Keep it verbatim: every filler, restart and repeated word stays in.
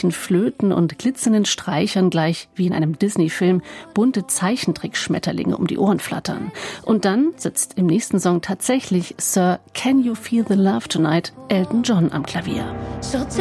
künstlichen Flöten und glitzernden Streichern gleich wie in einem Disney-Film bunte Zeichentrickschmetterlinge um die Ohren flattern. Und dann sitzt im nächsten Song tatsächlich Sir Can You Feel the Love Tonight Elton John am Klavier.